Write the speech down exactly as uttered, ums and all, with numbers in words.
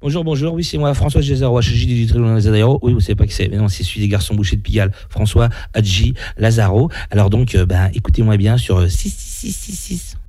Bonjour, bonjour. Oui, c'est moi, François Gézaro, H J du Tribunal Lazaro. Oui, vous savez pas qui c'est. Mais non, c'est celui des garçons bouchés de Pigalle. François Hadji Lazaro. Alors donc, euh, ben, écoutez-moi bien sur euh, six six six six six.